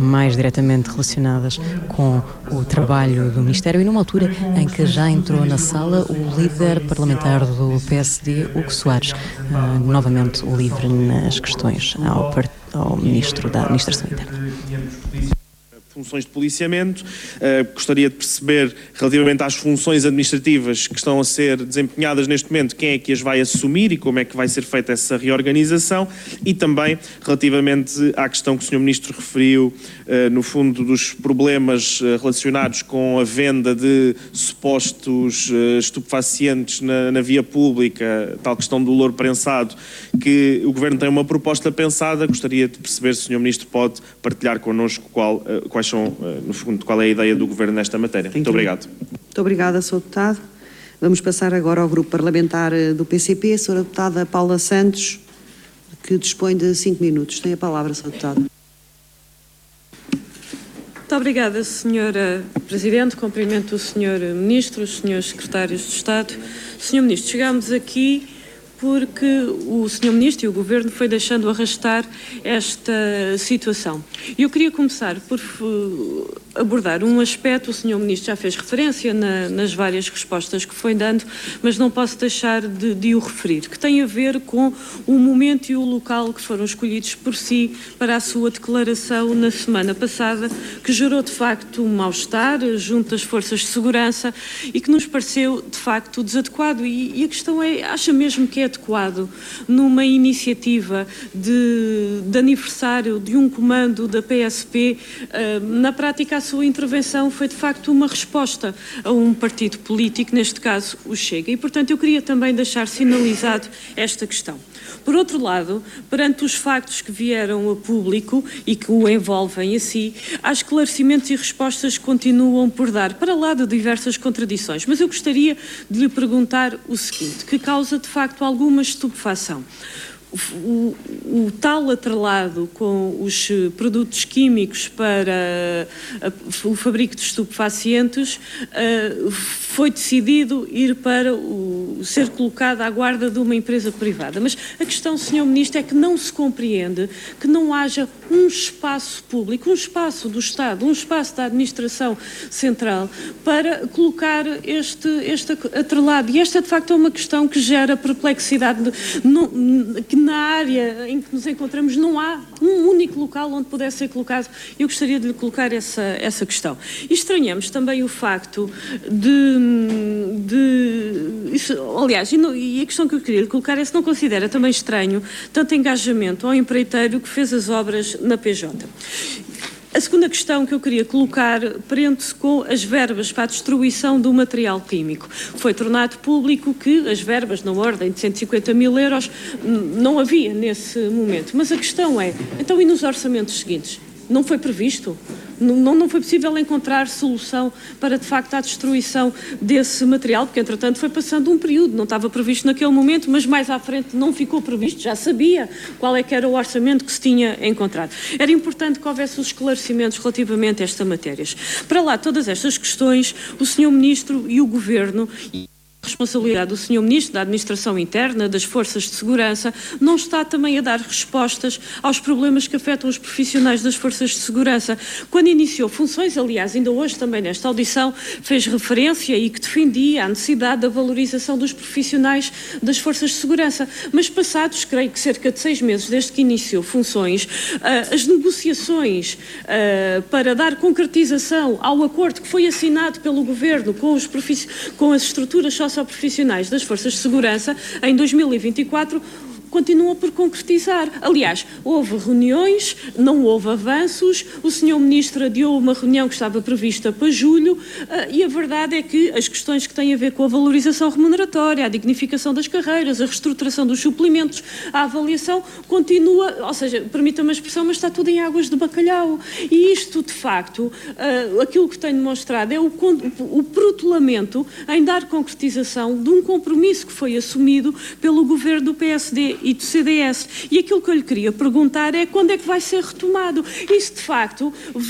mais diretamente relacionadas com o trabalho do Ministério e numa altura em que já entrou na sala o líder parlamentar do PSD, Hugo Soares, novamente livre nas questões ao Ministro da Administração Interna. Funções de policiamento. Gostaria de perceber, relativamente às funções administrativas que estão a ser desempenhadas neste momento, quem é que as vai assumir e como é que vai ser feita essa reorganização, e também relativamente à questão que o Sr. Ministro referiu, no fundo, dos problemas relacionados com a venda de supostos estupefacientes na via pública, tal questão do louro prensado, que o Governo tem uma proposta pensada. Gostaria de perceber se o Sr. Ministro pode partilhar connosco quais são, no fundo, qual é a ideia do Governo nesta matéria. Muito obrigado. Muito obrigada, Sr. Deputado. Vamos passar agora ao Grupo Parlamentar do PCP, a Sra. Deputada Paula Santos, que dispõe de 5 minutos. Tem a palavra, Sr. Deputado. Muito obrigada, Sra. Presidente. Cumprimento o Sr. Ministro, os Srs. Secretários de Estado. Sr. Ministro, chegámos aqui porque o Sr. Ministro e o Governo foi deixando arrastar esta situação. Eu queria começar por abordar um aspecto. O Sr. Ministro já fez referência nas várias respostas que foi dando, mas não posso deixar de o referir, que tem a ver com o momento e o local que foram escolhidos por si para a sua declaração na semana passada, que gerou de facto um mal-estar junto das forças de segurança e que nos pareceu de facto desadequado. E a questão é, acha mesmo que é adequado numa iniciativa de aniversário de um comando da PSP? Na prática, a sua intervenção foi de facto uma resposta a um partido político, neste caso o Chega, e portanto eu queria também deixar sinalizado esta questão. Por outro lado, perante os factos que vieram a público e que o envolvem a si, há esclarecimentos e respostas que continuam por dar, para lá de diversas contradições. Mas eu gostaria de lhe perguntar o seguinte, que causa de facto alguma estupefação. O tal atrelado com os produtos químicos para o fabrico de estupefacientes foi decidido ir para ser colocado à guarda de uma empresa privada. Mas a questão, Sr. Ministro, é que não se compreende que não haja um espaço público, um espaço do Estado, um espaço da Administração Central para colocar este atrelado. E esta, de facto, é uma questão que gera perplexidade, que na área em que nos encontramos não há um único local onde pudesse ser colocado. Eu gostaria de lhe colocar essa questão. E estranhamos também o facto aliás, e a questão que eu queria lhe colocar é se não considera também estranho tanto engajamento ao empreiteiro que fez as obras na PJ. A segunda questão que eu queria colocar prende-se com as verbas para a distribuição do material químico. Foi tornado público que as verbas na ordem de 150 mil euros não havia nesse momento. Mas a questão é, então e nos orçamentos seguintes? Não foi previsto? Não foi possível encontrar solução para, de facto, a destruição desse material, porque, entretanto, foi passando um período, não estava previsto naquele momento, mas mais à frente não ficou previsto, já sabia qual é que era o orçamento que se tinha encontrado. Era importante que houvesse os esclarecimentos relativamente a estas matérias. Para lá, todas estas questões, o Sr. Ministro e o Governo... A responsabilidade do Sr. Ministro da Administração Interna, das Forças de Segurança, não está também a dar respostas aos problemas que afetam os profissionais das Forças de Segurança. Quando iniciou funções, aliás, ainda hoje também nesta audição, fez referência e que defendia a necessidade da valorização dos profissionais das Forças de Segurança. Mas passados, creio que cerca de 6 meses desde que iniciou funções, as negociações para dar concretização ao acordo que foi assinado pelo Governo com as estruturas socioprofissionais das Forças de Segurança em 2024 continua por concretizar. Aliás, houve reuniões, não houve avanços, o Sr. Ministro adiou uma reunião que estava prevista para julho e a verdade é que as questões que têm a ver com a valorização remuneratória, a dignificação das carreiras, a reestruturação dos suprimentos, a avaliação continua, ou seja, permita-me a expressão, mas está tudo em águas de bacalhau. E isto, de facto, aquilo que tenho demonstrado é o protelamento em dar concretização de um compromisso que foi assumido pelo Governo do PSD. e do CDS. E aquilo que eu lhe queria perguntar é quando é que vai ser retomado. E se de facto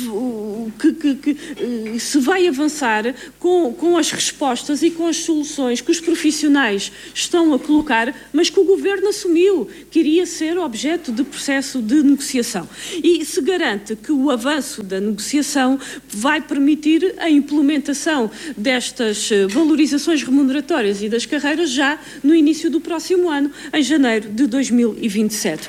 se vai avançar com as respostas e com as soluções que os profissionais estão a colocar, mas que o Governo assumiu que iria ser objeto de processo de negociação. E se garante que o avanço da negociação vai permitir a implementação destas valorizações remuneratórias e das carreiras já no início do próximo ano, em janeiro de 2027.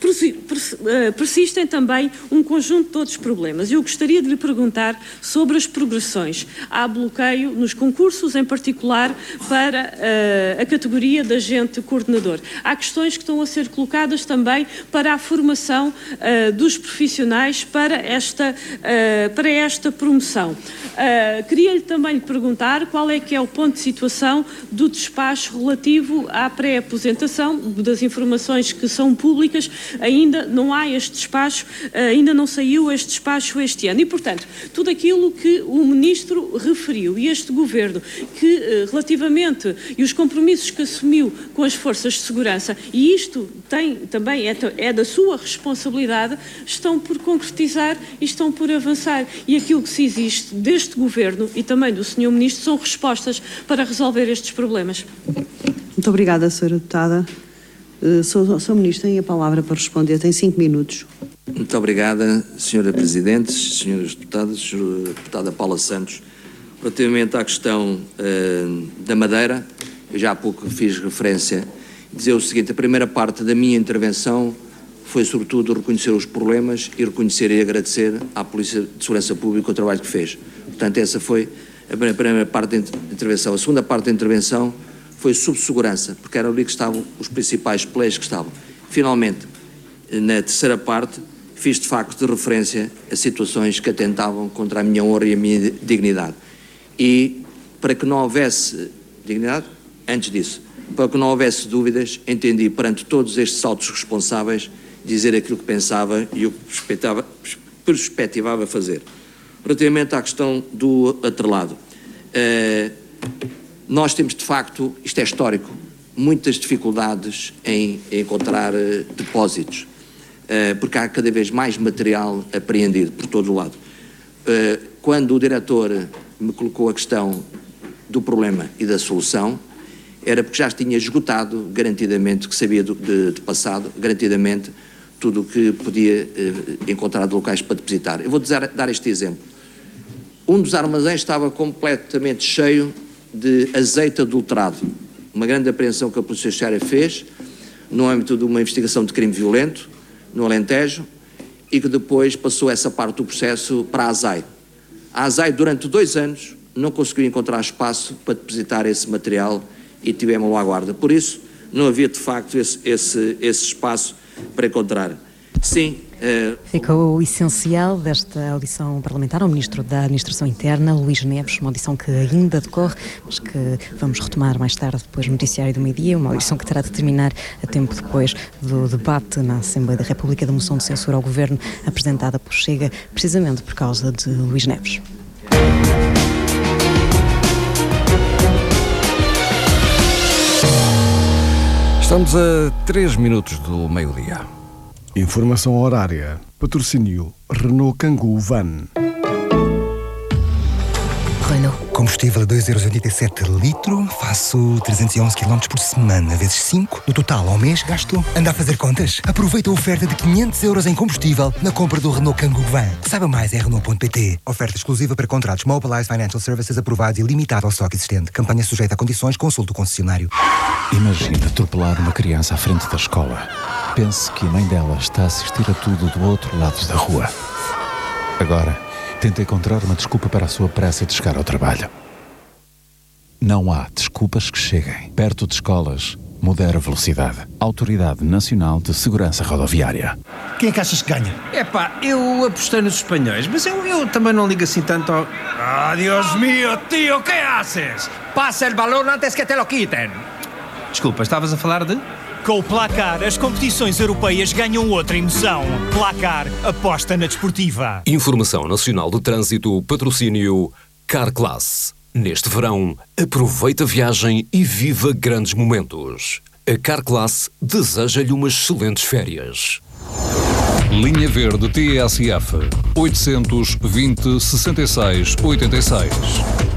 Persistem também um conjunto de outros problemas. Eu gostaria de lhe perguntar sobre as progressões. Há bloqueio nos concursos, em particular para a categoria de agente coordenador. Há questões que estão a ser colocadas também para a formação dos profissionais para esta promoção. Queria-lhe também perguntar qual é que é o ponto de situação do despacho relativo à pré-aposentação, das informações que são públicas, ainda não há este despacho, ainda não saiu este despacho este ano. E, portanto, tudo aquilo que o Ministro referiu e este Governo, que relativamente, e os compromissos que assumiu com as forças de segurança, e isto também é da sua responsabilidade, estão por concretizar e estão por avançar. E aquilo que se exige deste Governo e também do Sr. Ministro são respostas para resolver estes problemas. Muito obrigada, Sra. Deputada. Sr. Ministro, tem a palavra para responder. Tem 5 minutos. Muito obrigada, Sra. Presidente, Sras. Deputadas, Sra. Deputada Paula Santos. Relativamente à questão da Madeira, eu já há pouco fiz referência, dizer o seguinte: a primeira parte da minha intervenção foi sobretudo reconhecer os problemas e reconhecer e agradecer à Polícia de Segurança Pública o trabalho que fez. Portanto, essa foi a primeira parte da intervenção. A segunda parte da intervenção foi sobre segurança, porque era ali que estavam os principais players que estavam. Finalmente, na terceira parte, fiz de facto de referência a situações que atentavam contra a minha honra e a minha dignidade. E para que não houvesse dignidade, antes disso, para que não houvesse dúvidas, entendi perante todos estes altos responsáveis dizer aquilo que pensava e o que perspectivava fazer. Relativamente à questão do atrelado, nós temos de facto, isto é histórico, muitas dificuldades em encontrar depósitos, porque há cada vez mais material apreendido por todo o lado. Quando o diretor me colocou a questão do problema e da solução, era porque já tinha esgotado garantidamente, que sabia de passado, garantidamente, tudo o que podia encontrar de locais para depositar. Eu vou dar este exemplo. Um dos armazéns estava completamente cheio de azeite adulterado. Uma grande apreensão que a Polícia Judiciária fez no âmbito de uma investigação de crime violento, no Alentejo, e que depois passou essa parte do processo para a ASAI. A ASAI, durante 2 anos, não conseguiu encontrar espaço para depositar esse material e tivemos-lo à guarda. Por isso, não havia de facto esse espaço para encontrar. Sim. Fica o essencial desta audição parlamentar ao Ministro da Administração Interna, Luís Neves, uma audição que ainda decorre, mas que vamos retomar mais tarde, depois do noticiário do meio-dia, uma audição que terá de terminar a tempo depois do debate na Assembleia da República da moção de censura ao Governo apresentada por Chega, precisamente por causa de Luís Neves. Estamos a 3 minutos do meio-dia. Informação horária. Patrocínio Renault Kangoo Van. Renault. Combustível a 2,87 € litro, faço 311 km por semana, vezes 5. No total, ao mês, gasto... Anda a fazer contas? Aproveita a oferta de 500 € em combustível na compra do Renault Kangoo Van. Saiba mais em Renault.pt. Oferta exclusiva para contratos Mobilize Financial Services aprovados e limitada ao estoque existente. Campanha sujeita a condições, consulte o concessionário. Imagina atropelar uma criança à frente da escola. Pense que a mãe dela está a assistir a tudo do outro lado da rua. Agora, tenta encontrar uma desculpa para a sua pressa de chegar ao trabalho. Não há desculpas que cheguem. Perto de escolas, modera a velocidade. Autoridade Nacional de Segurança Rodoviária. Quem é que achas que ganha? Epá, eu apostei nos espanhóis, mas eu também não ligo assim tanto ao... Ah, Dios mío, tío, ¿qué haces? Passa o balão antes que te lo quiten. Desculpa, estavas a falar de... Com o Placar, as competições europeias ganham outra emoção. Placar, aposta na desportiva. Informação Nacional de Trânsito, patrocínio Carclass. Neste verão, aproveita a viagem e viva grandes momentos. A Carglass deseja-lhe umas excelentes férias. Linha Verde TSF 820 66 86.